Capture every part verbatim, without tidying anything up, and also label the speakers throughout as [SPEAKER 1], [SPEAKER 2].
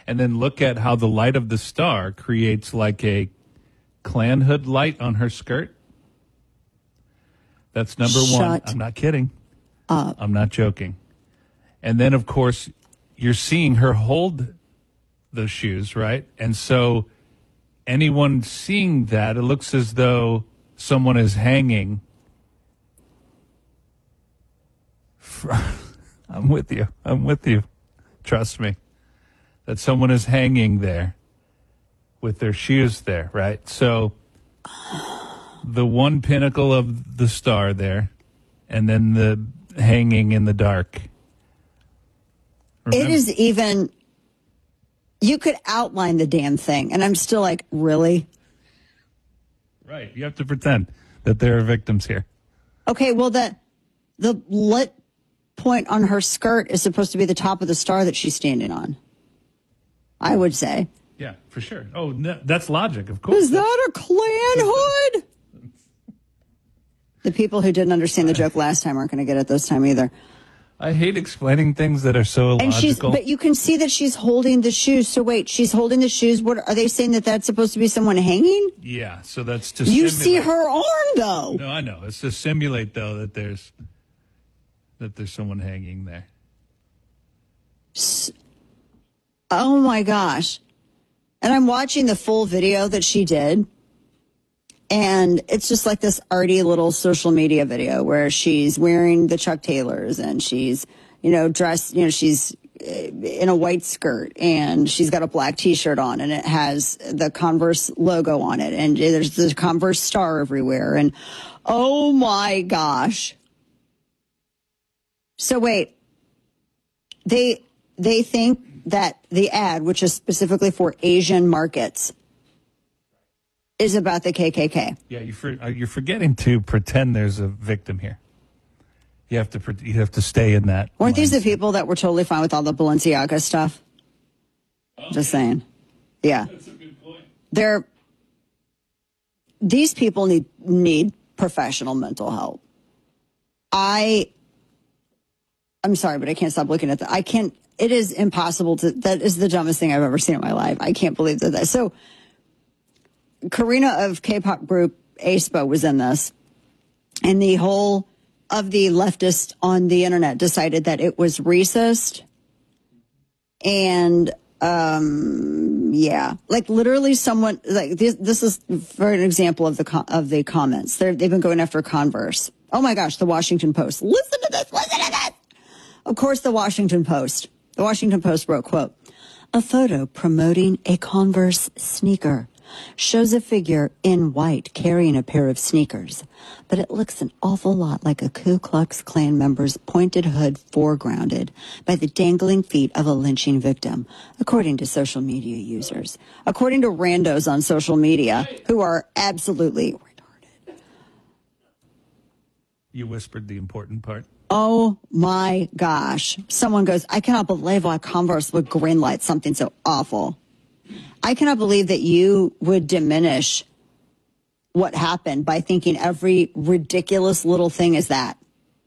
[SPEAKER 1] And then look at how the light of the star creates like a Klan hood light on her skirt. That's number
[SPEAKER 2] Shut
[SPEAKER 1] one. I'm not kidding.
[SPEAKER 2] Up.
[SPEAKER 1] I'm not joking. And then, of course, you're seeing her hold those shoes, right? And so anyone seeing that, it looks as though someone is hanging. I'm with you. I'm with you. Trust me. That someone is hanging there with their shoes there, right? So the one pinnacle of the star there, and then the hanging in the dark. Remember?
[SPEAKER 2] It is even, you could outline the damn thing, and I'm still like, really?
[SPEAKER 1] Right. You have to pretend that there are victims here.
[SPEAKER 2] Okay, well, the, the lit point on her skirt is supposed to be the top of the star that she's standing on, I would say.
[SPEAKER 1] Yeah, for sure. Oh, no, that's logic, of course.
[SPEAKER 2] Is that a Klan hood? The people who didn't understand the joke last time aren't going to get it this time either.
[SPEAKER 1] I hate explaining things that are so illogical.
[SPEAKER 2] And she's, but you can see that she's holding the shoes. So wait, she's holding the shoes. What are they saying, that that's supposed to be someone hanging?
[SPEAKER 1] Yeah, so that's to
[SPEAKER 2] You
[SPEAKER 1] simulate.
[SPEAKER 2] see her arm though.
[SPEAKER 1] No, I know. It's to simulate though that there's that there's someone hanging there.
[SPEAKER 2] Oh my gosh. And I'm watching the full video that she did. And it's just like this arty little social media video where she's wearing the Chuck Taylors and she's, you know, dressed, you know, she's in a white skirt and she's got a black t-shirt on and it has the Converse logo on it. And there's the Converse star everywhere. And oh my gosh. So wait, they, they think that the ad, which is specifically for Asian markets, is about the K K K.
[SPEAKER 1] Yeah, you for, you're forgetting to pretend there's a victim here. You have to you have to stay in that.
[SPEAKER 2] Weren't
[SPEAKER 1] mindset.
[SPEAKER 2] these the people that were totally fine with all the Balenciaga stuff? Okay. Just saying. Yeah.
[SPEAKER 1] That's a good point.
[SPEAKER 2] They're, these people need need professional mental help. I, I'm sorry, but I can't stop looking at that. I can't, it is impossible to, that is the dumbest thing I've ever seen in my life. I can't believe that. that so, Karina of K-pop group aespa was in this, and the whole of the leftists on the internet decided that it was racist. And, um, yeah, like literally someone, like this, this is for an example of the, of the comments. They're, they've been going after Converse. Oh my gosh, the Washington Post. Listen to this, listen to this. Of course, the Washington Post. The Washington Post wrote, quote, a photo promoting a Converse sneaker shows a figure in white carrying a pair of sneakers, but it looks an awful lot like a Ku Klux Klan member's pointed hood foregrounded by the dangling feet of a lynching victim, according to social media users. According to randos on social media, who are absolutely retarded.
[SPEAKER 1] You whispered the important part.
[SPEAKER 2] Oh my gosh. Someone goes, I cannot believe why Converse would greenlight something so awful. I cannot believe that you would diminish what happened by thinking every ridiculous little thing is that.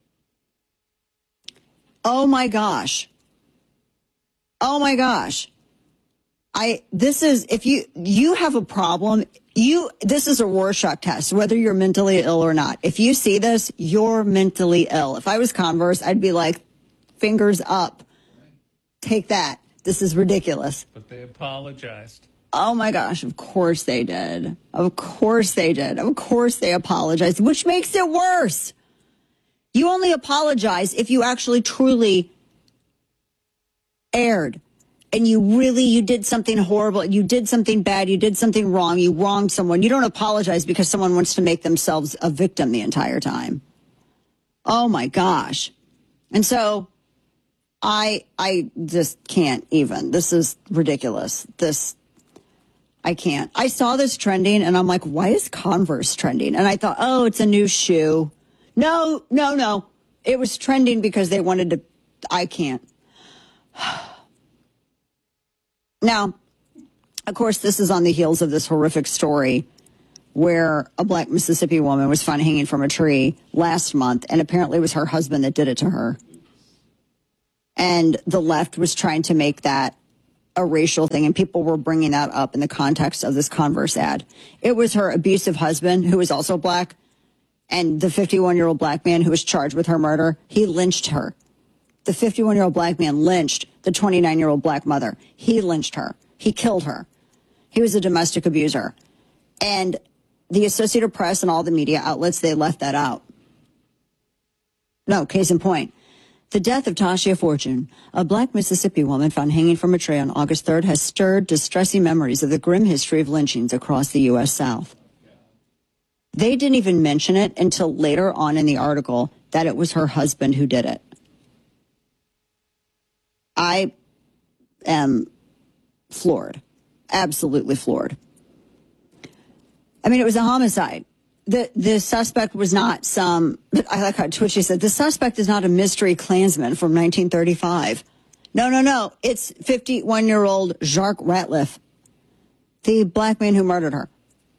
[SPEAKER 2] Oh my gosh. Oh my gosh. I, this is, if you, you have a problem, you, this is a Rorschach test, whether you're mentally ill or not. If you see this, you're mentally ill. If I was Converse, I'd be like, fingers up. Take that. This is ridiculous.
[SPEAKER 1] But they apologized.
[SPEAKER 2] Oh my gosh, of course they did. Of course they did. Of course they apologized, which makes it worse. You only apologize if you actually truly erred and you really, you did something horrible. You did something bad. You did something wrong. You wronged someone. You don't apologize because someone wants to make themselves a victim the entire time. Oh my gosh. And so I, I just can't even. This is ridiculous. This, I can't. I saw this trending and I'm like, why is Converse trending? And I thought, oh, it's a new shoe. No, no, no. It was trending because they wanted to, I can't. Now, of course, this is on the heels of this horrific story where a black Mississippi woman was found hanging from a tree last month, and apparently it was her husband that did it to her. And the left was trying to make that a racial thing, and people were bringing that up in the context of this Converse ad. It was her abusive husband, who was also black, and the fifty-one-year-old black man who was charged with her murder. He lynched her. The fifty-one-year-old black man lynched the twenty-nine-year-old black mother. He lynched her. He killed her. He was a domestic abuser. And the Associated Press and all the media outlets, they left that out. No, case in point. The death of Tashia Fortune, a black Mississippi woman found hanging from a tree on August third, has stirred distressing memories of the grim history of lynchings across the U S South. They didn't even mention it until later on in the article that it was her husband who did it. I am floored, absolutely floored. I mean, it was a homicide. The the suspect was not some, I like how Twitchy said, the suspect is not a mystery Klansman from nineteen thirty-five. No, no, no. It's fifty-one-year-old Jacques Ratliff, the black man who murdered her.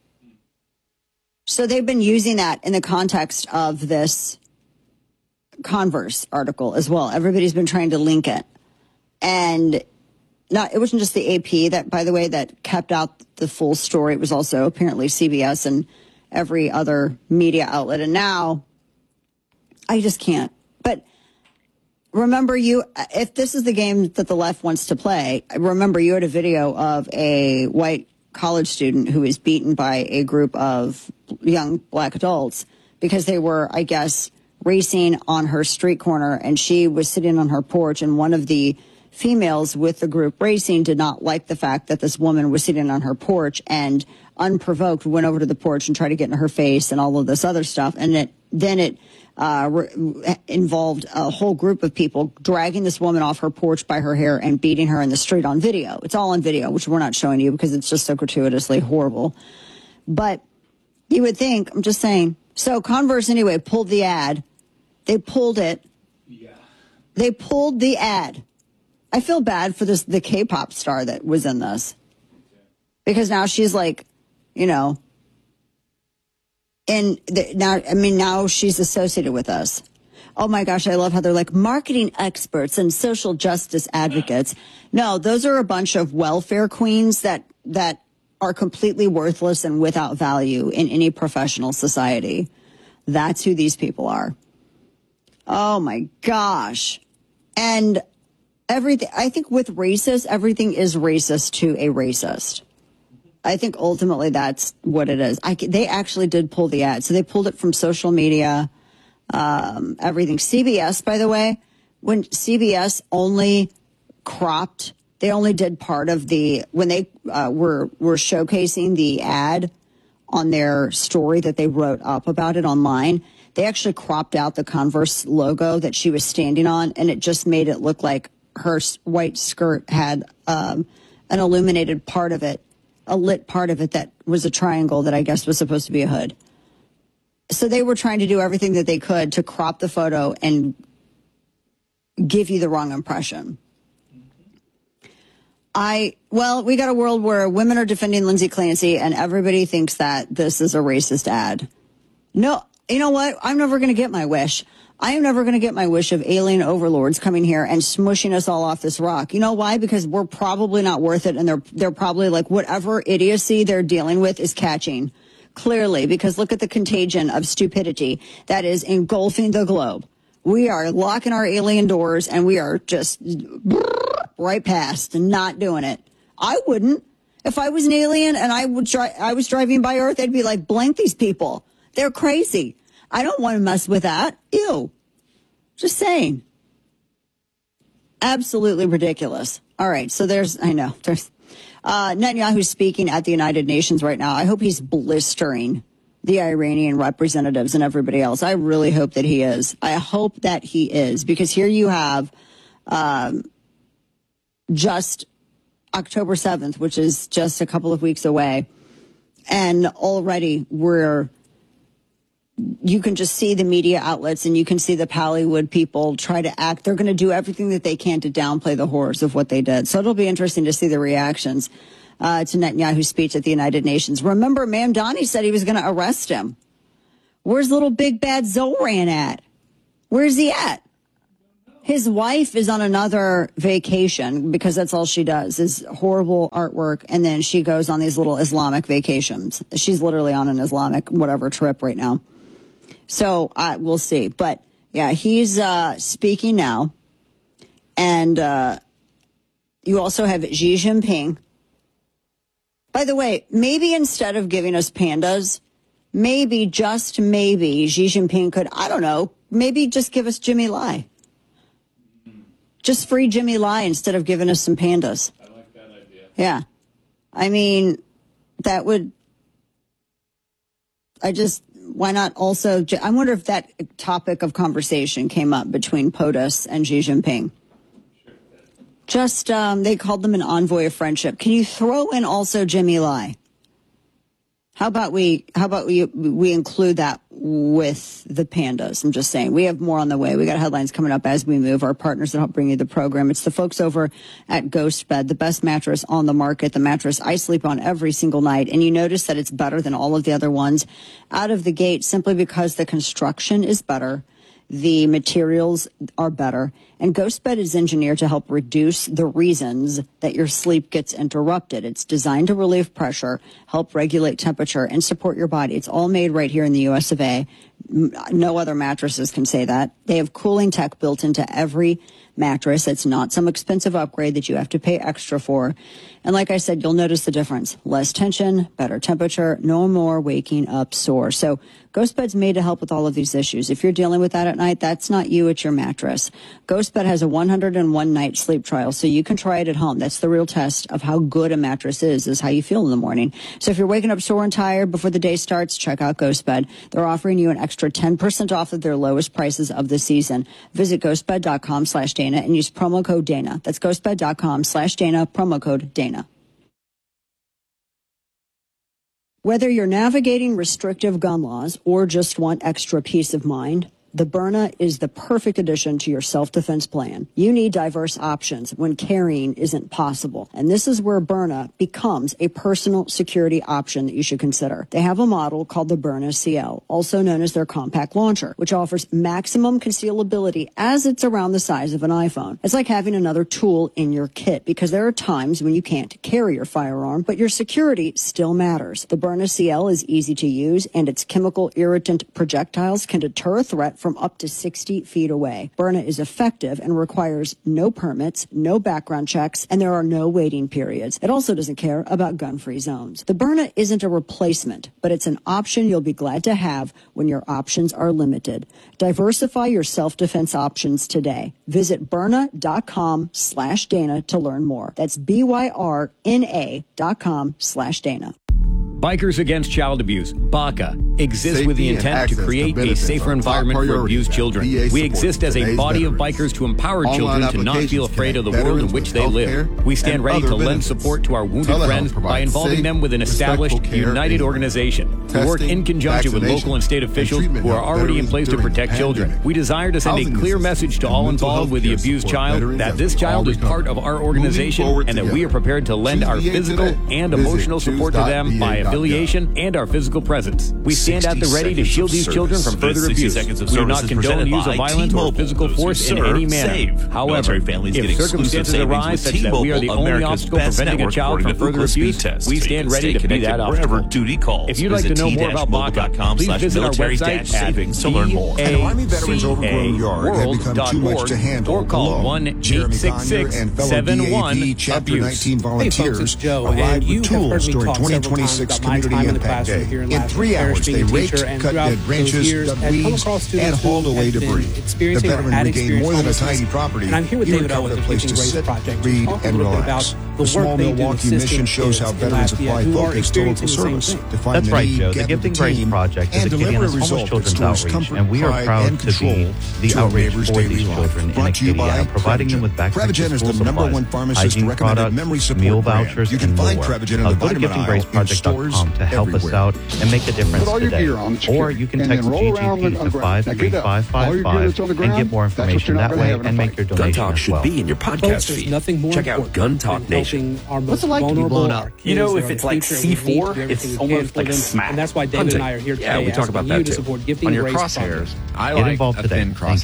[SPEAKER 2] So they've been using that in the context of this Converse article as well. Everybody's been trying to link it. And not, it wasn't just the A P that, by the way, that kept out the full story. It was also apparently C B S and every other media outlet. And now I just can't. But remember, you, if this is the game that the left wants to play, remember you had a video of a white college student who was beaten by a group of young black adults because they were, I guess, racing on her street corner, and she was sitting on her porch, and one of the females with the group racing did not like the fact that this woman was sitting on her porch, and unprovoked went over to the porch and tried to get in her face and all of this other stuff. And it, then it uh, re- involved a whole group of people dragging this woman off her porch by her hair and beating her in the street on video. It's all on video, which we're not showing you because it's just so gratuitously horrible. But you would think, I'm just saying. So Converse, anyway, pulled the ad. They pulled it. Yeah. They pulled the ad. I feel bad for this the K-pop star that was in this. Because now she's like, you know, and the, now, I mean, now she's associated with us. Oh my gosh, I love how they're like marketing experts and social justice advocates. No, those are a bunch of welfare queens that, that are completely worthless and without value in any professional society. That's who these people are. Oh my gosh. And everything, I think with racist, everything is racist to a racist. I think ultimately that's what it is. I, they actually did pull the ad. So they pulled it from social media, um, everything. C B S, by the way, when C B S only cropped, they only did part of the, when they uh, were, were showcasing the ad on their story that they wrote up about it online, they actually cropped out the Converse logo that she was standing on, and it just made it look like her white skirt had um, an illuminated part of it, a lit part of it that was a triangle that I guess was supposed to be a hood. So they were trying to do everything that they could to crop the photo and give you the wrong impression. I, well, we got a world where women are defending Lindsay Clancy and everybody thinks that this is a racist ad. No, you know what? I'm never going to get my wish. I am never going to get my wish of alien overlords coming here and smushing us all off this rock. You know why? Because we're probably not worth it, and they're they're probably like whatever idiocy they're dealing with is catching. Clearly, because look at the contagion of stupidity that is engulfing the globe. We are locking our alien doors, and we are just right past and not doing it. I wouldn't. If I was an alien and I would try, I was driving by Earth, I'd be like, blank these people. They're crazy. I don't want to mess with that. Ew. Just saying. Absolutely ridiculous. All right. So there's, I know, there's uh, Netanyahu's speaking at the United Nations right now. I hope he's blistering the Iranian representatives and everybody else. I really hope that he is. I hope that he is, because here you have um, just October seventh, which is just a couple of weeks away. And already we're, you can just see the media outlets and you can see the Pallywood people try to act. They're going to do everything that they can to downplay the horrors of what they did. So it'll be interesting to see the reactions uh, to Netanyahu's speech at the United Nations. Remember, Mamdani said he was going to arrest him. Where's little big bad Zoran at? Where's he at? His wife is on another vacation because that's all she does is horrible artwork. And then she goes on these little Islamic vacations. She's literally on an Islamic whatever trip right now. So uh, we'll see. But yeah, he's uh, speaking now. And uh, you also have Xi Jinping. By the way, maybe instead of giving us pandas, maybe, just maybe, Xi Jinping could, I don't know, maybe just give us Jimmy Lai. Just free Jimmy Lai instead of giving us some pandas.
[SPEAKER 1] I like that idea.
[SPEAKER 2] Yeah. I mean, that would, I just, why not also, I wonder if that topic of conversation came up between POTUS and Xi Jinping. Just, um, they called them an envoy of friendship. Can you throw in also Jimmy Lai? How about we, how about we, we include that with the pandas? I'm just saying, we have more on the way. We got headlines coming up as we move. Our partners that help bring you the program. It's the folks over at Ghost Bed, the best mattress on the market, the mattress I sleep on every single night. And you notice that it's better than all of the other ones out of the gate simply because the construction is better. The materials are better, and GhostBed is engineered to help reduce the reasons that your sleep gets interrupted. It's designed to relieve pressure, help regulate temperature, and support your body. It's all made right here in the U S of A. No other mattresses can say that. They have cooling tech built into every mattress. It's not some expensive upgrade that you have to pay extra for. And like I said, you'll notice the difference. Less tension, better temperature, no more waking up sore. So GhostBed's made to help with all of these issues. If you're dealing with that at night, that's not you, it's your mattress. GhostBed has a one hundred one night sleep trial, so you can try it at home. That's the real test of how good a mattress is, is how you feel in the morning. So if you're waking up sore and tired before the day starts, check out GhostBed. They're offering you an extra ten percent off of their lowest prices of the season. Visit ghostbed.com slash Dana and use promo code Dana. That's ghostbed.com slash Dana, promo code Dana. Whether you're navigating restrictive gun laws or just want extra peace of mind, the Byrna is the perfect addition to your self-defense plan. You need diverse options when carrying isn't possible. And this is where Byrna becomes a personal security option that you should consider. They have a model called the Byrna C L, also known as their compact launcher, which offers maximum concealability as it's around the size of an iPhone. It's like having another tool in your kit because there are times when you can't carry your firearm, but your security still matters. The Byrna C L is easy to use, and its chemical irritant projectiles can deter a threat from up to sixty feet away. Byrna is effective and requires no permits, no background checks, and there are no waiting periods. It also doesn't care about gun-free zones. The Byrna isn't a replacement, but it's an option you'll be glad to have when your options are limited. Diversify your self-defense options today. Visit Byrna.com slash Dana to learn more. That's B-Y-R-N-A dot com slash Dana.
[SPEAKER 3] Bikers Against Child Abuse, B A C A, exists with the intent to create a safer environment for abused children. We exist as a body of bikers to empower children to not feel afraid of the world in which they live. We stand ready to lend support to our wounded friends by involving them with an established, united organization. We work in conjunction with local and state officials who are already in place to protect children. We desire to send a clear message to all involved with the abused child that this child is part of our organization and that we are prepared to lend our physical and emotional support to them by affiliation and our physical presence. We stand at the ready to shield these children from further abuse. We do not condone use of violence or physical force in any manner. However, if circumstances arise such that we are the only obstacle preventing a child from further abuse, we stand ready to be that obstacle. If you'd like to know more about B A C A, please visit our website at B A C A world dot org or call one eight six six seven one abuse.
[SPEAKER 4] Hey folks, it's Joe, and you have heard me talk several times about my time in the classroom here in, in three hours, they raked, cut dead branches, dug weeds, and hauled away debris. The veteran regained more than a tiny property. And I'm here with David Owens of the Gifting Grace Project. Read and relax. The Small Milwaukee mission shows how veterans apply focus to local service to find
[SPEAKER 5] That's right, Joe. The Gifting Grace Project is a Acadiana's homeless children's outreach, and we are proud to be the outreach for these children in Acadiana, providing them with back-to-school supplies, hygiene products, meal vouchers, and more. Uh, go to gifting grace project dot com to help us out and make a difference today. Or you can text G G P to five three five five five and get more information that way and make your donation
[SPEAKER 6] Gun Talk
[SPEAKER 5] as well.
[SPEAKER 6] should be in your podcast feed. Check out Gun Talk Nation.
[SPEAKER 7] What's it like to be blown up?
[SPEAKER 8] You know, if it's like C four, it's almost like smack.
[SPEAKER 7] And that's why David and I are here today.
[SPEAKER 6] Yeah, we talk about that too.
[SPEAKER 7] To support Gifting
[SPEAKER 6] on your
[SPEAKER 7] Grace
[SPEAKER 6] crosshairs.
[SPEAKER 7] Project.
[SPEAKER 6] I
[SPEAKER 5] Get
[SPEAKER 6] like
[SPEAKER 5] involved
[SPEAKER 6] a
[SPEAKER 5] today.
[SPEAKER 6] thin crosshair.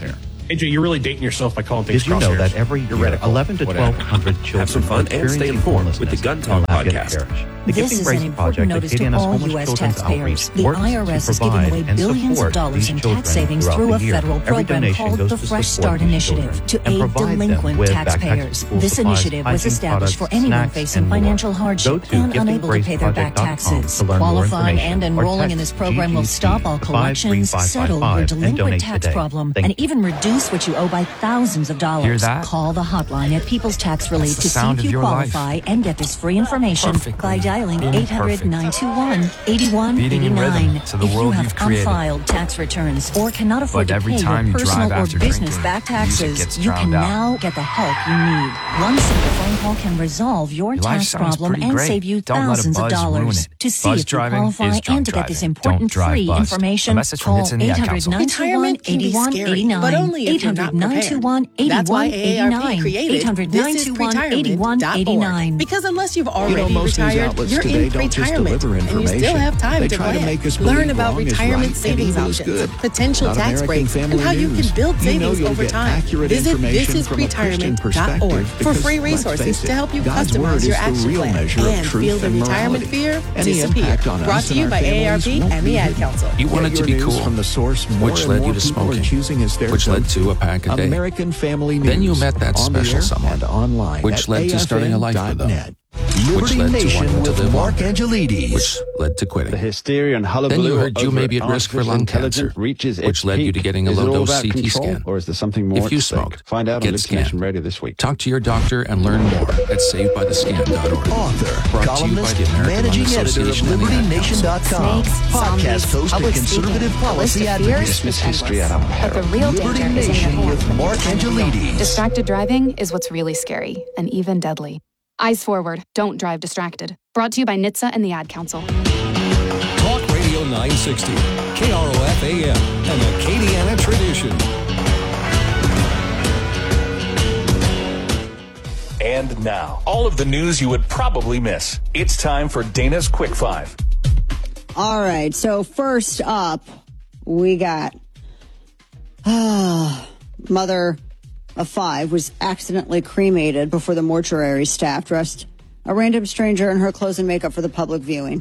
[SPEAKER 7] A J, you're really dating yourself by calling things
[SPEAKER 5] Did you know
[SPEAKER 7] crosshairs.
[SPEAKER 5] that every year, eleven to twelve hundred children
[SPEAKER 9] Have some fun and stay informed with the Gun Talk podcast.
[SPEAKER 5] The
[SPEAKER 10] This
[SPEAKER 5] Giving
[SPEAKER 10] is
[SPEAKER 5] Grace
[SPEAKER 10] an important
[SPEAKER 5] Project,
[SPEAKER 10] notice
[SPEAKER 5] the
[SPEAKER 10] to
[SPEAKER 5] Acadiana's
[SPEAKER 10] all
[SPEAKER 5] Homeless
[SPEAKER 10] U S
[SPEAKER 5] Children's
[SPEAKER 10] taxpayers.
[SPEAKER 5] Outreach,
[SPEAKER 10] The
[SPEAKER 5] works
[SPEAKER 10] I R S
[SPEAKER 5] to
[SPEAKER 10] is giving
[SPEAKER 5] provide
[SPEAKER 10] away
[SPEAKER 5] and
[SPEAKER 10] billions
[SPEAKER 5] support
[SPEAKER 10] of dollars
[SPEAKER 5] these
[SPEAKER 10] in
[SPEAKER 5] children
[SPEAKER 10] tax savings
[SPEAKER 5] throughout
[SPEAKER 10] through
[SPEAKER 5] the
[SPEAKER 10] a
[SPEAKER 5] year.
[SPEAKER 10] federal
[SPEAKER 5] Every
[SPEAKER 10] program
[SPEAKER 5] donation
[SPEAKER 10] called
[SPEAKER 5] goes
[SPEAKER 10] the
[SPEAKER 5] to
[SPEAKER 10] Fresh
[SPEAKER 5] support
[SPEAKER 10] Start
[SPEAKER 5] these
[SPEAKER 10] Initiative
[SPEAKER 5] children
[SPEAKER 10] to
[SPEAKER 5] and
[SPEAKER 10] aid
[SPEAKER 5] provide them
[SPEAKER 10] delinquent
[SPEAKER 5] with
[SPEAKER 10] taxpayers.
[SPEAKER 5] backpack, school
[SPEAKER 10] This
[SPEAKER 5] supplies,
[SPEAKER 10] initiative was
[SPEAKER 5] hygiene
[SPEAKER 10] established
[SPEAKER 5] products,
[SPEAKER 10] for anyone
[SPEAKER 5] snacks,
[SPEAKER 10] facing
[SPEAKER 5] and more.
[SPEAKER 10] financial
[SPEAKER 5] Go
[SPEAKER 10] hardship
[SPEAKER 5] to
[SPEAKER 10] and unable to pay their back
[SPEAKER 5] giving grace
[SPEAKER 10] taxes.
[SPEAKER 5] project dot com to learn more
[SPEAKER 10] Qualifying
[SPEAKER 5] information,
[SPEAKER 10] and
[SPEAKER 5] or
[SPEAKER 10] enrolling
[SPEAKER 5] text
[SPEAKER 10] in this program will
[SPEAKER 5] G G T
[SPEAKER 10] stop all
[SPEAKER 5] to five three
[SPEAKER 10] collections,
[SPEAKER 5] five five
[SPEAKER 10] settle your
[SPEAKER 5] five and
[SPEAKER 10] delinquent
[SPEAKER 5] donate
[SPEAKER 10] tax
[SPEAKER 5] today.
[SPEAKER 10] problem,
[SPEAKER 5] Thank
[SPEAKER 10] and
[SPEAKER 5] you.
[SPEAKER 10] even reduce what you owe by thousands of dollars.
[SPEAKER 11] Hear that?
[SPEAKER 10] Call the hotline at People's Tax Relief
[SPEAKER 11] the
[SPEAKER 10] to see
[SPEAKER 11] sound
[SPEAKER 10] if
[SPEAKER 11] of
[SPEAKER 10] you
[SPEAKER 11] your life.
[SPEAKER 10] qualify and get this free information
[SPEAKER 11] Perfectly
[SPEAKER 10] by dialing eight hundred,
[SPEAKER 11] imperfect.
[SPEAKER 10] nine two one, eight one eight
[SPEAKER 11] Beating in
[SPEAKER 10] nine.
[SPEAKER 11] rhythm to the
[SPEAKER 10] If you
[SPEAKER 11] world
[SPEAKER 10] have
[SPEAKER 11] you've created.
[SPEAKER 10] unfiled tax returns or cannot afford
[SPEAKER 11] But
[SPEAKER 10] to
[SPEAKER 11] every
[SPEAKER 10] pay
[SPEAKER 11] time
[SPEAKER 10] your
[SPEAKER 11] you
[SPEAKER 10] personal
[SPEAKER 11] drive
[SPEAKER 10] or
[SPEAKER 11] after
[SPEAKER 10] business
[SPEAKER 11] drinking,
[SPEAKER 10] back
[SPEAKER 11] music
[SPEAKER 10] taxes,
[SPEAKER 11] gets
[SPEAKER 10] you
[SPEAKER 11] drowned
[SPEAKER 10] can
[SPEAKER 11] out.
[SPEAKER 10] now get the help you need. One simple phone call can resolve your
[SPEAKER 11] Your life
[SPEAKER 10] tax
[SPEAKER 11] sounds
[SPEAKER 10] problem
[SPEAKER 11] pretty
[SPEAKER 10] and
[SPEAKER 11] great.
[SPEAKER 10] save you
[SPEAKER 11] Don't let a
[SPEAKER 10] thousands of
[SPEAKER 11] buzz ruin
[SPEAKER 10] dollars.
[SPEAKER 11] it.
[SPEAKER 10] To see
[SPEAKER 11] Buzz
[SPEAKER 10] if you
[SPEAKER 11] driving
[SPEAKER 10] qualify
[SPEAKER 11] is drunk
[SPEAKER 10] and to get this
[SPEAKER 11] driving.
[SPEAKER 10] important
[SPEAKER 11] Don't drive
[SPEAKER 10] free
[SPEAKER 11] buzzed.
[SPEAKER 10] information,
[SPEAKER 11] A message from
[SPEAKER 10] call
[SPEAKER 11] Hits in the
[SPEAKER 10] eight
[SPEAKER 11] Ad
[SPEAKER 10] hundred,
[SPEAKER 11] Council.
[SPEAKER 10] nine two one,
[SPEAKER 12] Retirement can be
[SPEAKER 10] eight one
[SPEAKER 12] scary,
[SPEAKER 10] eight nine.
[SPEAKER 12] but only if
[SPEAKER 10] eight
[SPEAKER 12] you're
[SPEAKER 10] hundred,
[SPEAKER 12] not
[SPEAKER 10] nine two one, eight
[SPEAKER 12] That's why
[SPEAKER 10] one eight
[SPEAKER 12] A A R P
[SPEAKER 10] nine.
[SPEAKER 12] created
[SPEAKER 10] eight hundred,
[SPEAKER 12] This
[SPEAKER 10] nine
[SPEAKER 12] Is
[SPEAKER 10] two one, eight one eight
[SPEAKER 12] Retirement
[SPEAKER 10] nine.
[SPEAKER 12] dot org. Because unless you've already
[SPEAKER 4] You know, most news
[SPEAKER 12] retired,
[SPEAKER 4] outlets
[SPEAKER 12] you're
[SPEAKER 4] today
[SPEAKER 12] in
[SPEAKER 4] don't just
[SPEAKER 12] retirement,
[SPEAKER 4] deliver
[SPEAKER 12] and you
[SPEAKER 4] information.
[SPEAKER 12] still have time
[SPEAKER 4] They
[SPEAKER 12] to
[SPEAKER 4] try to
[SPEAKER 12] plan.
[SPEAKER 4] make us
[SPEAKER 12] Learn
[SPEAKER 4] believe
[SPEAKER 12] about
[SPEAKER 4] wrong is
[SPEAKER 12] retirement
[SPEAKER 4] right and
[SPEAKER 12] savings
[SPEAKER 4] evil is
[SPEAKER 12] options,
[SPEAKER 4] good.
[SPEAKER 12] potential
[SPEAKER 4] Not
[SPEAKER 12] tax
[SPEAKER 4] American
[SPEAKER 12] breaks, and
[SPEAKER 4] Family
[SPEAKER 12] how you
[SPEAKER 4] News.
[SPEAKER 12] can build
[SPEAKER 4] You know
[SPEAKER 12] savings
[SPEAKER 4] you'll
[SPEAKER 12] over
[SPEAKER 4] get
[SPEAKER 12] time.
[SPEAKER 4] accurate
[SPEAKER 12] Visit
[SPEAKER 4] information
[SPEAKER 12] this is
[SPEAKER 4] from a Christian
[SPEAKER 12] retirement dot org
[SPEAKER 4] perspective,
[SPEAKER 12] for
[SPEAKER 4] because,
[SPEAKER 12] free
[SPEAKER 4] let's
[SPEAKER 12] resources
[SPEAKER 4] face it,
[SPEAKER 12] to help you
[SPEAKER 4] God's word
[SPEAKER 12] customize
[SPEAKER 4] is
[SPEAKER 12] your
[SPEAKER 4] the
[SPEAKER 12] action
[SPEAKER 4] real
[SPEAKER 12] plan
[SPEAKER 4] measure of
[SPEAKER 12] and
[SPEAKER 4] truth
[SPEAKER 12] feel the
[SPEAKER 4] and
[SPEAKER 12] retirement
[SPEAKER 4] morality.
[SPEAKER 12] fear
[SPEAKER 4] Any
[SPEAKER 12] disappear.
[SPEAKER 4] impact on
[SPEAKER 12] Brought
[SPEAKER 4] us
[SPEAKER 12] to
[SPEAKER 4] and
[SPEAKER 12] you
[SPEAKER 4] our
[SPEAKER 12] by A A R
[SPEAKER 4] families
[SPEAKER 12] P
[SPEAKER 4] won't
[SPEAKER 12] and
[SPEAKER 4] be
[SPEAKER 12] the Ad
[SPEAKER 4] hidden.
[SPEAKER 12] Council.
[SPEAKER 9] You wanted
[SPEAKER 4] Get
[SPEAKER 9] to
[SPEAKER 4] your
[SPEAKER 9] be
[SPEAKER 4] news
[SPEAKER 9] cool,
[SPEAKER 4] from the source more
[SPEAKER 9] which
[SPEAKER 4] and
[SPEAKER 9] led
[SPEAKER 4] more
[SPEAKER 9] you to
[SPEAKER 4] people are
[SPEAKER 9] smoking,
[SPEAKER 4] choosing as their
[SPEAKER 9] which led
[SPEAKER 4] go-to.
[SPEAKER 9] to a pack a day.
[SPEAKER 4] American Family News.
[SPEAKER 9] Then you met that
[SPEAKER 4] on the
[SPEAKER 9] special
[SPEAKER 4] air
[SPEAKER 9] someone,
[SPEAKER 4] and online
[SPEAKER 9] which
[SPEAKER 4] at
[SPEAKER 9] led to starting a life with
[SPEAKER 4] A F N dot net.
[SPEAKER 9] which
[SPEAKER 4] Liberty
[SPEAKER 9] led to
[SPEAKER 4] Nation
[SPEAKER 9] wanting to
[SPEAKER 4] with
[SPEAKER 9] live
[SPEAKER 4] Mark
[SPEAKER 9] longer,
[SPEAKER 4] Angelides.
[SPEAKER 9] which led to quitting.
[SPEAKER 13] The hysteria and hullabaloo
[SPEAKER 9] Then you heard you
[SPEAKER 13] over
[SPEAKER 9] may be at risk for
[SPEAKER 13] artificial
[SPEAKER 9] lung cancer,
[SPEAKER 13] intelligence reaches
[SPEAKER 9] which
[SPEAKER 13] its
[SPEAKER 9] led you
[SPEAKER 13] peak.
[SPEAKER 9] to getting a
[SPEAKER 13] Is it all
[SPEAKER 9] low-dose
[SPEAKER 13] about
[SPEAKER 9] C T
[SPEAKER 13] control,
[SPEAKER 9] scan.
[SPEAKER 13] or is there something more
[SPEAKER 9] If you
[SPEAKER 13] at stake?
[SPEAKER 9] smoked,
[SPEAKER 13] Find out on
[SPEAKER 9] get
[SPEAKER 13] Liquidation
[SPEAKER 9] scanned.
[SPEAKER 13] Radio this week.
[SPEAKER 9] Talk to your doctor and learn more at saved by the scan dot org.
[SPEAKER 4] Author,
[SPEAKER 9] Brought to you by
[SPEAKER 4] columnist,
[SPEAKER 9] the American
[SPEAKER 4] managing
[SPEAKER 9] Lung
[SPEAKER 4] editor of
[SPEAKER 9] Association and the
[SPEAKER 4] Liberty
[SPEAKER 9] Ad
[SPEAKER 4] Nation dot com,
[SPEAKER 14] Snakes,
[SPEAKER 4] podcast
[SPEAKER 14] zombies,
[SPEAKER 4] host, and
[SPEAKER 14] public
[SPEAKER 4] conservative
[SPEAKER 14] speaking.
[SPEAKER 4] policy
[SPEAKER 14] The list of
[SPEAKER 4] advocate.
[SPEAKER 14] fears
[SPEAKER 13] Dismiss
[SPEAKER 14] is
[SPEAKER 13] history at
[SPEAKER 14] endless.
[SPEAKER 13] our
[SPEAKER 14] But the
[SPEAKER 13] peril.
[SPEAKER 14] real
[SPEAKER 4] Liberty
[SPEAKER 14] danger is in
[SPEAKER 4] Nation
[SPEAKER 14] your
[SPEAKER 4] with
[SPEAKER 14] hands.
[SPEAKER 4] Mark Angelides.
[SPEAKER 15] Distracted driving is what's really scary and even deadly. Eyes forward, don't drive distracted. Brought to you by N H T S A and the Ad Council.
[SPEAKER 16] Talk Radio nine sixty, K R O F A M, an Acadiana tradition.
[SPEAKER 17] And now, all of the news you would probably miss. It's time for Dana's Quick Five.
[SPEAKER 2] All right. So first up, we got uh, mother of five was accidentally cremated before the mortuary staff dressed a random stranger in her clothes and makeup for the public viewing.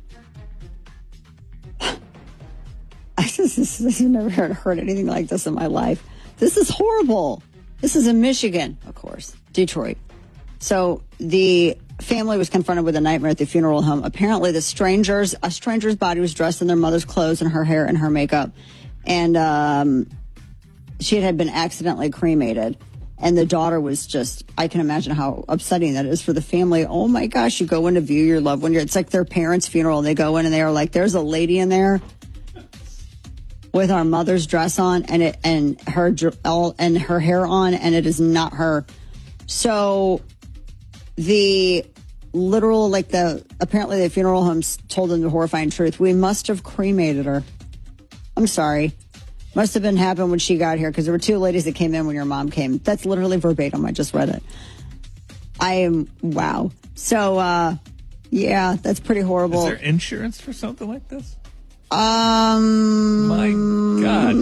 [SPEAKER 2] I've never heard, heard anything like this in my life. This is horrible. This is in Michigan, of course, Detroit. So the family was confronted with a nightmare at the funeral home. Apparently, the strangers, a stranger's body was dressed in their mother's clothes and her hair and her makeup, and um, she had been accidentally cremated. And the daughter was just, I can imagine how upsetting that is for the family. Oh my gosh, you go in to view your loved one. It's like their parents' funeral. And they go in and they are like, there's a lady in there with our mother's dress on and it and her all and her hair on, and it is not her. So the literal, like the, apparently the funeral homes told them the horrifying truth. We must have cremated her. I'm sorry. Must have been happened when she got here because there were two ladies that came in when your mom came. That's literally verbatim. I just read it. I am, wow. So, uh, yeah, that's pretty horrible.
[SPEAKER 1] Is there insurance for something like this?
[SPEAKER 2] Um,
[SPEAKER 1] My God.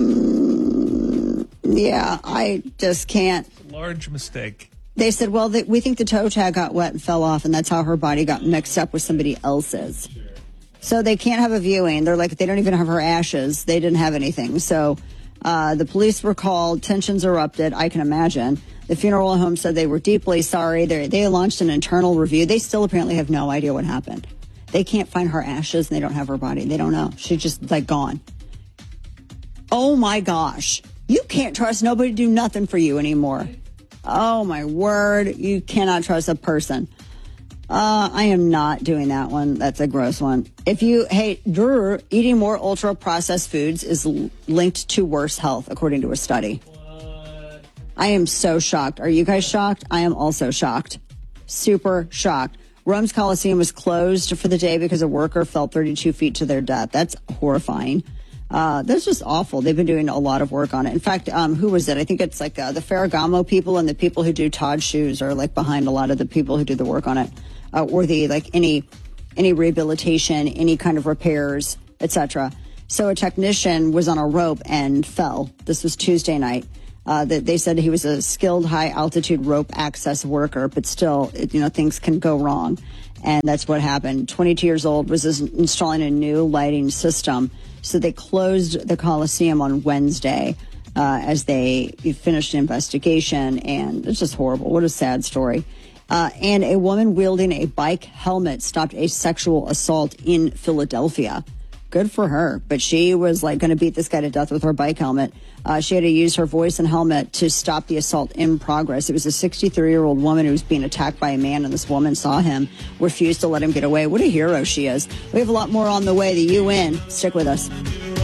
[SPEAKER 2] Yeah, I just can't.
[SPEAKER 1] Large mistake.
[SPEAKER 2] They said, well, they, we think the toe tag got wet and fell off, and that's how her body got mixed up with somebody else's. So they can't have a viewing. They're like, they don't even have her ashes. They didn't have anything. So uh, the police were called. Tensions erupted, I can imagine. The funeral home said they were deeply sorry. They they launched an internal review. They still apparently have no idea what happened. They can't find her ashes, and they don't have her body. They don't know. She's just, like, gone. Oh, my gosh. You can't trust nobody to do nothing for you anymore. Oh, my word. You cannot trust a person. Uh, I am not doing that one. That's a gross one. If you, hey, Drew, eating more ultra-processed foods is l- linked to worse health, according to a study. What? I am so shocked. Are you guys shocked? I am also shocked. Super shocked. Rome's Coliseum was closed for the day because a worker fell thirty-two feet to their death. That's horrifying. Uh, that's just awful. They've been doing a lot of work on it. In fact, um, who was it? I think it's like uh, the Ferragamo people and the people who do Todd shoes are like behind a lot of the people who do the work on it. Uh, or the like any any rehabilitation, any kind of repairs, et cetera. So a technician was on a rope and fell. This was Tuesday night. Uh, that they said he was a skilled high-altitude rope access worker, but still, it, you know, things can go wrong. And that's what happened. twenty-two years old, was installing a new lighting system. So they closed the Coliseum on Wednesday uh, as they finished the investigation. And it's just horrible. What a sad story. Uh, and a woman wielding a bike helmet stopped a sexual assault in Philadelphia. Good for her. But she was like going to beat this guy to death with her bike helmet. Uh, she had to use her voice and helmet to stop the assault in progress. It was a sixty-three-year-old woman who was being attacked by a man, and this woman saw him, refused to let him get away. What a hero she is. We have a lot more on the way. The U N. Stick with us.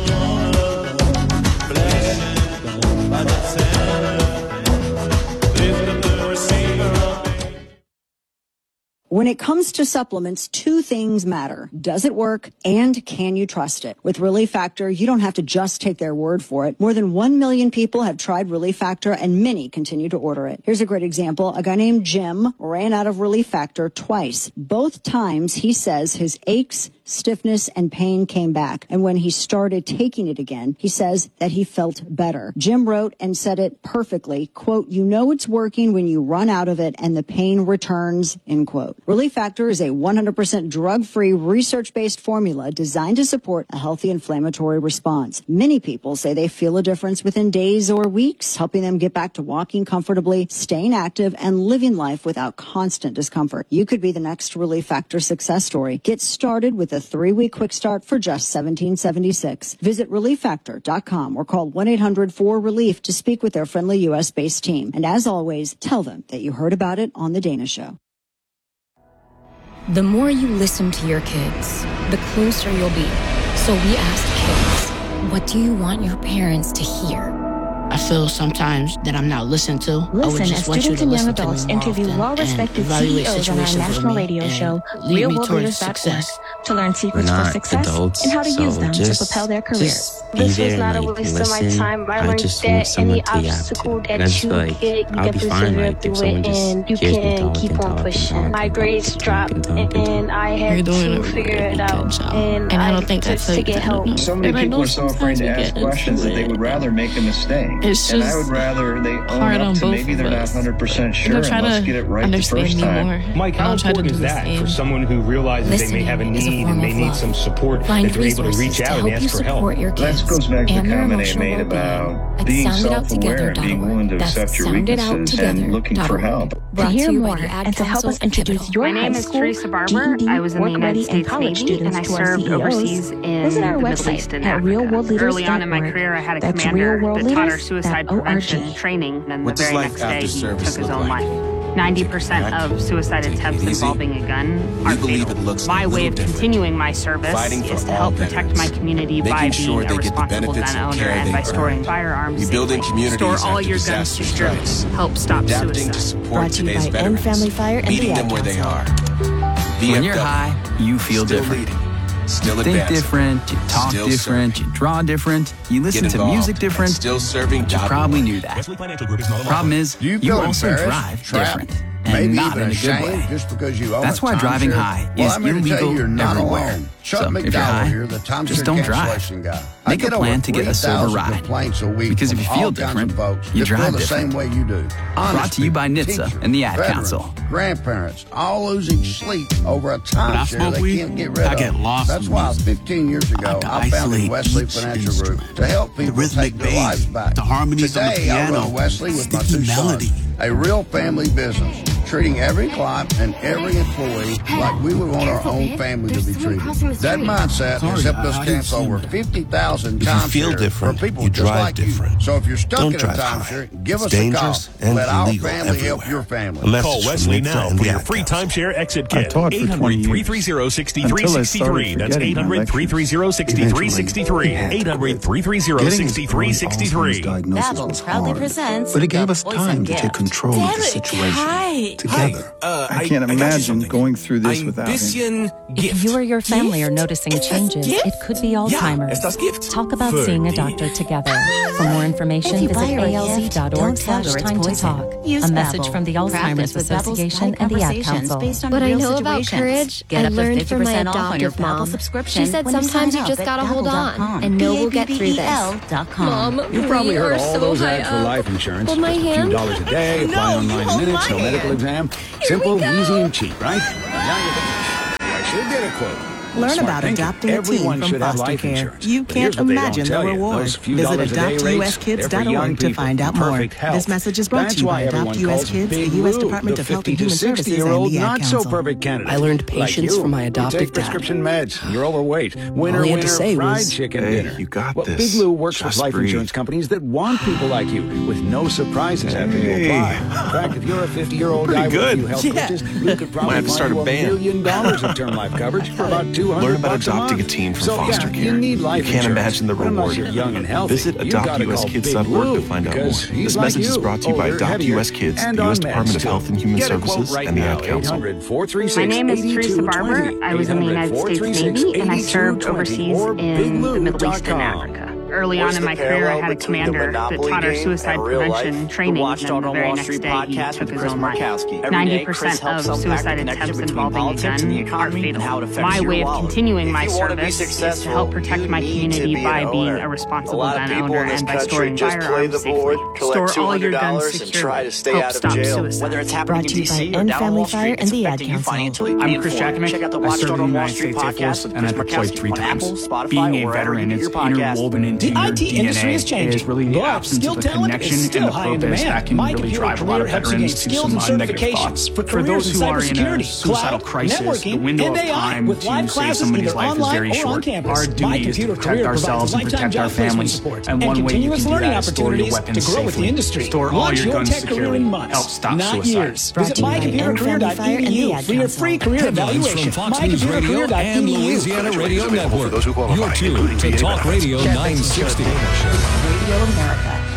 [SPEAKER 2] When it comes to supplements, two things matter. Does it work, and can you trust it? With Relief Factor, you don't have to just take their word for it. More than one million people have tried Relief Factor, and many continue to order it. Here's a great example. A guy named Jim ran out of Relief Factor twice. Both times, he says his aches, stiffness, and pain came back. And when he started taking it again, he says that he felt better. Jim wrote and said it perfectly, quote, "You know it's working when you run out of it and the pain returns," end quote. Relief Factor is a one hundred percent drug-free, research-based formula designed to support a healthy inflammatory response. Many people say they feel a difference within days or weeks, helping them get back to walking comfortably, staying active, and living life without constant discomfort. You could be the next Relief Factor success story. Get started with a three-week quick start for just seventeen dollars and seventy-six cents. Visit relief factor dot com or call one eight hundred four relief to speak with their friendly U S based team. And as always, tell them that you heard about it on The Dana Show.
[SPEAKER 11] The more you listen to your kids, the closer you'll be. So we asked kids, what do you want your parents to hear?
[SPEAKER 12] I feel sometimes that I'm not listened to.
[SPEAKER 13] Listen
[SPEAKER 12] as
[SPEAKER 13] students and young adults interview well-respected C E Os on our national radio show, Real World Leaders dot org, to learn secrets for success adults, and how to so use them to propel their careers.
[SPEAKER 14] This was not a waste of my time. I learned that any obstacle that you
[SPEAKER 18] like,
[SPEAKER 14] get, you
[SPEAKER 18] I'll
[SPEAKER 14] can
[SPEAKER 18] be fine,
[SPEAKER 14] persevere
[SPEAKER 18] like,
[SPEAKER 14] through it, and you can keep on pushing. My grades dropped, and I had to figure it out, and
[SPEAKER 12] I don't think that's
[SPEAKER 14] to get help.
[SPEAKER 19] So many people are so afraid to ask questions that they would rather make a mistake.
[SPEAKER 12] It's
[SPEAKER 19] and
[SPEAKER 12] just
[SPEAKER 19] I would rather they own up to maybe they're not one hundred percent sure and let's get it right the first time.
[SPEAKER 7] Mike, how important is that for someone who realizes they may have a need and they need some support, that they're able to reach out and ask for help?
[SPEAKER 19] That goes back to the comment they made about being self-aware and being willing to accept your weaknesses and looking for help.
[SPEAKER 13] To hear more and to help us introduce your
[SPEAKER 20] high school, G E D, I was in the United
[SPEAKER 13] States and college
[SPEAKER 20] Navy,
[SPEAKER 13] students
[SPEAKER 20] and I
[SPEAKER 13] to our
[SPEAKER 20] served
[SPEAKER 13] C E Os,
[SPEAKER 20] overseas in
[SPEAKER 13] visit our
[SPEAKER 20] the Middle
[SPEAKER 13] website
[SPEAKER 20] East and
[SPEAKER 13] at real world leaders dot org.
[SPEAKER 20] Early on in my career, I had a
[SPEAKER 13] That's
[SPEAKER 20] commander that taught our suicide prevention
[SPEAKER 13] real world leaders dot org.
[SPEAKER 20] training, and
[SPEAKER 21] What's
[SPEAKER 20] the very
[SPEAKER 21] life
[SPEAKER 20] next day
[SPEAKER 21] after
[SPEAKER 20] he
[SPEAKER 21] service
[SPEAKER 20] took his
[SPEAKER 21] look
[SPEAKER 20] own
[SPEAKER 21] like?
[SPEAKER 20] life. ninety percent of suicide attempts involving a gun are fatal. My way of continuing my service is to help protect my community by being a responsible gun owner and by storing firearms safely. Store all your guns securely. Help stop suicide.
[SPEAKER 13] Brought to you by End Family Fire and the Ad Council.
[SPEAKER 22] When you're high, you feel different.
[SPEAKER 21] Still
[SPEAKER 22] you think different, you talk still different, serving. You draw different, you listen to music different.
[SPEAKER 21] Still serving.
[SPEAKER 22] You probably knew that. Problem is, you, you also drive different. And
[SPEAKER 23] Maybe
[SPEAKER 22] not
[SPEAKER 23] even
[SPEAKER 22] in a good way.
[SPEAKER 23] Just because you own
[SPEAKER 22] That's
[SPEAKER 23] a
[SPEAKER 22] why driving
[SPEAKER 23] share.
[SPEAKER 22] high
[SPEAKER 23] well,
[SPEAKER 22] is
[SPEAKER 23] I'm
[SPEAKER 22] illegal
[SPEAKER 23] you're not
[SPEAKER 22] everywhere.
[SPEAKER 23] Alone. Chuck
[SPEAKER 22] So
[SPEAKER 23] McDowell
[SPEAKER 22] if you're high,
[SPEAKER 23] here, the time
[SPEAKER 22] just don't drive.
[SPEAKER 23] Guy.
[SPEAKER 22] Make a plan to get a sober ride. Because if you feel different, you drive
[SPEAKER 23] the
[SPEAKER 22] different.
[SPEAKER 23] same way you do. Honest
[SPEAKER 22] Brought to you by N H T S A
[SPEAKER 23] teachers,
[SPEAKER 22] and the Ad
[SPEAKER 23] veterans,
[SPEAKER 22] Council.
[SPEAKER 23] Grandparents, all losing sleep over a timeshare they
[SPEAKER 24] weed,
[SPEAKER 23] can't get rid
[SPEAKER 24] I
[SPEAKER 23] of.
[SPEAKER 24] get lost
[SPEAKER 23] That's
[SPEAKER 24] in
[SPEAKER 23] why
[SPEAKER 24] music.
[SPEAKER 23] fifteen years ago I, I founded Wesley Financial Group to help people
[SPEAKER 24] the rhythmic
[SPEAKER 23] take their lives
[SPEAKER 24] bass,
[SPEAKER 23] back.
[SPEAKER 24] the harmonies
[SPEAKER 23] Today,
[SPEAKER 24] on the piano,
[SPEAKER 23] I run Wesley with my two
[SPEAKER 24] melody.
[SPEAKER 23] sons. A real family business, treating every client and every employee like we would want our own family to be treated. That mindset has helped us cancel over fifty thousand timeshares for people
[SPEAKER 24] you
[SPEAKER 23] just
[SPEAKER 24] drive
[SPEAKER 23] like
[SPEAKER 24] different.
[SPEAKER 23] you. So if you're stuck
[SPEAKER 24] Don't
[SPEAKER 23] in a
[SPEAKER 24] drive
[SPEAKER 23] timeshare,
[SPEAKER 24] high.
[SPEAKER 23] give
[SPEAKER 24] It's
[SPEAKER 23] us a call.
[SPEAKER 24] dangerous and
[SPEAKER 23] Let our
[SPEAKER 24] illegal
[SPEAKER 23] family
[SPEAKER 24] everywhere.
[SPEAKER 23] help your family.
[SPEAKER 24] A message
[SPEAKER 17] Call
[SPEAKER 24] from
[SPEAKER 17] Wesley
[SPEAKER 24] N H T S A
[SPEAKER 17] now
[SPEAKER 24] and
[SPEAKER 17] for
[SPEAKER 24] the
[SPEAKER 17] your
[SPEAKER 24] Ad
[SPEAKER 17] free
[SPEAKER 24] Council.
[SPEAKER 17] timeshare exit
[SPEAKER 24] I
[SPEAKER 17] kit.
[SPEAKER 24] taught for
[SPEAKER 17] eight hundred, three three zero, six three six three. That's eight hundred, three three zero, six three six three. eight hundred, three three zero, six three six three.
[SPEAKER 25] Babbel proudly presents
[SPEAKER 24] But it gave us
[SPEAKER 25] The
[SPEAKER 24] time
[SPEAKER 25] Poison
[SPEAKER 24] to
[SPEAKER 25] Gift.
[SPEAKER 24] take control of the
[SPEAKER 25] Derek,
[SPEAKER 24] situation.
[SPEAKER 25] hi.
[SPEAKER 4] together.
[SPEAKER 3] Hi, uh, I, I can't I imagine going through this without him.
[SPEAKER 10] If you or your family are noticing changes, it could be Alzheimer's. Talk about seeing a doctor together. For more information, visit A L Z dot org slash time to talk. A message from the Alzheimer's Association and the Ad Council.
[SPEAKER 11] What I know about courage, I learned from my adoptive mom. She said sometimes you just gotta hold on, and know we'll get through this. Mom,
[SPEAKER 18] you probably
[SPEAKER 11] we
[SPEAKER 18] heard
[SPEAKER 11] are
[SPEAKER 18] all
[SPEAKER 11] so
[SPEAKER 18] those
[SPEAKER 11] high
[SPEAKER 18] ads for
[SPEAKER 11] up.
[SPEAKER 18] life insurance.
[SPEAKER 11] Hold my
[SPEAKER 18] A few
[SPEAKER 11] hand.
[SPEAKER 18] dollars a day, apply
[SPEAKER 11] No,
[SPEAKER 18] online
[SPEAKER 11] you
[SPEAKER 18] in
[SPEAKER 11] hold
[SPEAKER 18] minutes,
[SPEAKER 11] my
[SPEAKER 18] no medical
[SPEAKER 11] hand.
[SPEAKER 18] exam.
[SPEAKER 11] Here
[SPEAKER 18] Simple,
[SPEAKER 11] we go.
[SPEAKER 18] easy, and cheap, right? Now you're I should get a quote.
[SPEAKER 21] Learn
[SPEAKER 18] Smart
[SPEAKER 21] about
[SPEAKER 18] thinking.
[SPEAKER 21] adopting a teen
[SPEAKER 18] Everyone
[SPEAKER 21] from
[SPEAKER 18] should have
[SPEAKER 21] foster
[SPEAKER 18] life
[SPEAKER 21] care.
[SPEAKER 18] insurance.
[SPEAKER 21] You
[SPEAKER 18] But
[SPEAKER 21] can't
[SPEAKER 18] here's what they don't
[SPEAKER 21] imagine the
[SPEAKER 18] tell you.
[SPEAKER 21] reward.
[SPEAKER 18] Those few
[SPEAKER 21] Visit
[SPEAKER 18] dollars a day
[SPEAKER 21] adopt U S
[SPEAKER 18] rates,
[SPEAKER 21] kids
[SPEAKER 18] they're
[SPEAKER 21] dot
[SPEAKER 18] for young
[SPEAKER 21] org to
[SPEAKER 18] people
[SPEAKER 21] find
[SPEAKER 18] in
[SPEAKER 21] out more.
[SPEAKER 18] perfect health.
[SPEAKER 21] This message is brought
[SPEAKER 18] That's
[SPEAKER 21] to you by
[SPEAKER 18] why everyone
[SPEAKER 21] Adopt U S
[SPEAKER 18] calls
[SPEAKER 21] Kids, the
[SPEAKER 18] Big
[SPEAKER 21] U S
[SPEAKER 18] Lou,
[SPEAKER 21] Department
[SPEAKER 18] the
[SPEAKER 21] of Health
[SPEAKER 18] fifty
[SPEAKER 21] and
[SPEAKER 18] to
[SPEAKER 21] Human
[SPEAKER 18] sixty
[SPEAKER 21] Services
[SPEAKER 18] year
[SPEAKER 21] and
[SPEAKER 18] old
[SPEAKER 21] the Ad
[SPEAKER 18] not
[SPEAKER 21] Council.
[SPEAKER 18] so perfect candidate.
[SPEAKER 21] I learned
[SPEAKER 18] Like
[SPEAKER 21] patience
[SPEAKER 18] you,
[SPEAKER 21] from my
[SPEAKER 18] who
[SPEAKER 21] adoptive
[SPEAKER 18] take
[SPEAKER 21] dad.
[SPEAKER 18] prescription meds. You're overweight. Winner,
[SPEAKER 21] All he had
[SPEAKER 18] winner,
[SPEAKER 21] to say
[SPEAKER 18] fried
[SPEAKER 21] was,
[SPEAKER 18] chicken
[SPEAKER 21] "Hey,
[SPEAKER 18] dinner."
[SPEAKER 21] you got
[SPEAKER 18] well,
[SPEAKER 21] this.
[SPEAKER 18] Big Lou works
[SPEAKER 21] Just
[SPEAKER 18] with life
[SPEAKER 21] breathe.
[SPEAKER 18] insurance companies that want people like you with no surprises after you
[SPEAKER 21] Hey.
[SPEAKER 18] apply. In fact, if you're a fifty year old
[SPEAKER 21] Pretty
[SPEAKER 18] guy
[SPEAKER 21] good.
[SPEAKER 18] with a few health
[SPEAKER 21] Yeah.
[SPEAKER 18] coaches, you could probably
[SPEAKER 21] Might have to
[SPEAKER 18] find
[SPEAKER 21] start a
[SPEAKER 18] you a
[SPEAKER 21] band.
[SPEAKER 18] million dollars of term life coverage for about two hundred
[SPEAKER 24] Learn about
[SPEAKER 18] bucks a
[SPEAKER 24] adopting a
[SPEAKER 18] month.
[SPEAKER 24] teen from
[SPEAKER 18] so,
[SPEAKER 24] foster
[SPEAKER 18] yeah,
[SPEAKER 24] care.
[SPEAKER 18] You need life
[SPEAKER 24] You can't
[SPEAKER 18] insurance.
[SPEAKER 24] imagine the
[SPEAKER 18] But unless
[SPEAKER 24] reward.
[SPEAKER 18] you're young and healthy,
[SPEAKER 24] Visit
[SPEAKER 18] you gotta
[SPEAKER 24] adopt U S
[SPEAKER 18] call
[SPEAKER 24] kids
[SPEAKER 18] Big
[SPEAKER 24] dot org
[SPEAKER 18] Lou,
[SPEAKER 24] to find out more.
[SPEAKER 18] because he's
[SPEAKER 24] This
[SPEAKER 18] like
[SPEAKER 24] message is
[SPEAKER 18] you,
[SPEAKER 24] brought to you by
[SPEAKER 18] older,
[SPEAKER 24] Adopt
[SPEAKER 18] heavier,
[SPEAKER 24] U S Kids,
[SPEAKER 18] and
[SPEAKER 24] the U S
[SPEAKER 18] on
[SPEAKER 24] Department
[SPEAKER 18] meds,
[SPEAKER 24] of Health and
[SPEAKER 18] too.
[SPEAKER 24] Human
[SPEAKER 18] Get a quote
[SPEAKER 24] Services,
[SPEAKER 18] right
[SPEAKER 24] and the
[SPEAKER 18] now,
[SPEAKER 24] Ad Council.
[SPEAKER 18] eight hundred, four three six,
[SPEAKER 20] My name is Teresa Barber. I was in the United States Navy, and I served overseas in the Middle East and Africa. Early on in my career, I had a commander that taught our suicide prevention training, and then the very next day he took his own life. ninety percent of suicide attempts involving a gun are fatal. My way of continuing my service is to help protect my community by being a responsible gun owner and by storing firearms safely. Store all your guns securely. Help stop suicide.
[SPEAKER 25] Whether it's happening
[SPEAKER 21] Brought
[SPEAKER 25] in
[SPEAKER 21] to you
[SPEAKER 25] D C
[SPEAKER 21] by
[SPEAKER 25] or
[SPEAKER 21] End
[SPEAKER 25] down
[SPEAKER 21] Family
[SPEAKER 25] Wall
[SPEAKER 21] Fire
[SPEAKER 25] Street,
[SPEAKER 21] and
[SPEAKER 25] it's
[SPEAKER 21] the Ad
[SPEAKER 25] affecting you
[SPEAKER 21] Council.
[SPEAKER 25] financially. Be
[SPEAKER 26] I'm Chris
[SPEAKER 25] informed.
[SPEAKER 26] Jackman.
[SPEAKER 25] Check out the
[SPEAKER 26] I served in
[SPEAKER 25] Watchdog
[SPEAKER 26] the
[SPEAKER 25] on Wall
[SPEAKER 26] United
[SPEAKER 25] Street
[SPEAKER 26] States Air
[SPEAKER 25] podcast
[SPEAKER 26] Force,
[SPEAKER 25] with
[SPEAKER 26] and I
[SPEAKER 25] Chris
[SPEAKER 26] deployed
[SPEAKER 25] Markowski
[SPEAKER 26] three
[SPEAKER 25] on
[SPEAKER 26] times.
[SPEAKER 25] Apple, Spotify,
[SPEAKER 26] Being
[SPEAKER 25] or
[SPEAKER 26] a
[SPEAKER 25] wherever
[SPEAKER 26] veteran
[SPEAKER 25] you
[SPEAKER 26] is
[SPEAKER 25] get your podcasts.
[SPEAKER 26] interwoven into
[SPEAKER 25] The
[SPEAKER 26] your
[SPEAKER 25] I T
[SPEAKER 26] D N A.
[SPEAKER 25] industry is changing.
[SPEAKER 26] It is really the
[SPEAKER 25] But
[SPEAKER 26] absence
[SPEAKER 25] skill
[SPEAKER 26] of the
[SPEAKER 25] talent
[SPEAKER 26] connection
[SPEAKER 25] is
[SPEAKER 26] and
[SPEAKER 25] still
[SPEAKER 26] the
[SPEAKER 25] high in
[SPEAKER 26] purpose
[SPEAKER 25] demand.
[SPEAKER 26] that can
[SPEAKER 25] My
[SPEAKER 26] really
[SPEAKER 25] Computer
[SPEAKER 26] drive a lot of
[SPEAKER 25] Career helps you gain
[SPEAKER 26] veterans to
[SPEAKER 25] skills
[SPEAKER 26] some
[SPEAKER 25] and
[SPEAKER 26] uh, negative
[SPEAKER 25] certifications
[SPEAKER 26] thoughts.
[SPEAKER 25] for
[SPEAKER 26] For
[SPEAKER 25] careers
[SPEAKER 26] those
[SPEAKER 25] in
[SPEAKER 26] who are in a
[SPEAKER 25] cybersecurity,
[SPEAKER 26] suicidal
[SPEAKER 25] cloud,
[SPEAKER 26] crisis, the
[SPEAKER 25] networking,
[SPEAKER 26] window
[SPEAKER 25] and
[SPEAKER 26] of
[SPEAKER 25] A I
[SPEAKER 26] time
[SPEAKER 25] with
[SPEAKER 26] to
[SPEAKER 25] live
[SPEAKER 26] save
[SPEAKER 25] classes
[SPEAKER 26] somebody's
[SPEAKER 25] either
[SPEAKER 26] life is
[SPEAKER 25] online
[SPEAKER 26] very
[SPEAKER 25] or on
[SPEAKER 26] short.
[SPEAKER 25] campus.
[SPEAKER 26] Our
[SPEAKER 25] My
[SPEAKER 26] duty is to
[SPEAKER 25] Computer
[SPEAKER 26] protect
[SPEAKER 25] Career
[SPEAKER 26] ourselves and
[SPEAKER 25] provides
[SPEAKER 26] protect
[SPEAKER 25] lifetime
[SPEAKER 26] our
[SPEAKER 25] job placement
[SPEAKER 26] families.
[SPEAKER 25] support
[SPEAKER 26] And
[SPEAKER 25] and
[SPEAKER 26] one way you
[SPEAKER 25] continuous
[SPEAKER 26] can do
[SPEAKER 25] learning
[SPEAKER 26] that is store your
[SPEAKER 25] opportunities
[SPEAKER 26] weapons
[SPEAKER 25] to grow with the
[SPEAKER 26] safely.
[SPEAKER 25] industry.
[SPEAKER 26] Store all
[SPEAKER 25] Launch
[SPEAKER 26] your
[SPEAKER 25] your
[SPEAKER 26] guns
[SPEAKER 25] tech career
[SPEAKER 26] securely.
[SPEAKER 25] in months,
[SPEAKER 26] Help stop
[SPEAKER 25] not
[SPEAKER 26] suicide.
[SPEAKER 25] years.
[SPEAKER 21] Brought
[SPEAKER 25] Visit
[SPEAKER 21] to you by
[SPEAKER 25] my computer
[SPEAKER 21] End
[SPEAKER 25] career
[SPEAKER 21] Family
[SPEAKER 25] dot
[SPEAKER 21] Fire and
[SPEAKER 25] E D U
[SPEAKER 21] the Ad
[SPEAKER 25] for your
[SPEAKER 21] Council.
[SPEAKER 25] free career
[SPEAKER 3] Headlines
[SPEAKER 25] evaluation.
[SPEAKER 3] from Fox
[SPEAKER 25] my
[SPEAKER 3] News
[SPEAKER 25] computer career
[SPEAKER 3] Radio
[SPEAKER 25] dot
[SPEAKER 3] and
[SPEAKER 25] E D U.
[SPEAKER 3] Louisiana Radio Network. You're tuned to Talk Radio nine sixty.
[SPEAKER 21] Radio America.